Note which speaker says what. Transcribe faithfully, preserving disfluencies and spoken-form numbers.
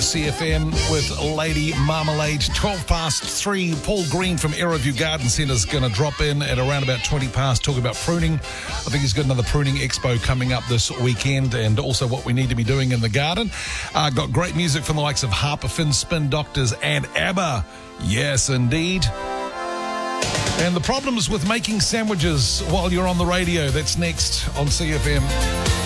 Speaker 1: C F M with Lady Marmalade. twelve past three. Paul Green from Aeroview Garden Centre is going to drop in at around about twenty past, talk about pruning. I think he's got another pruning expo coming up this weekend, and also what we need to be doing in the garden. Uh, got great music from the likes of Harper Finn, Spin Doctors, and ABBA. Yes, indeed. And the problems with making sandwiches while you're on the radio. That's next on C F M.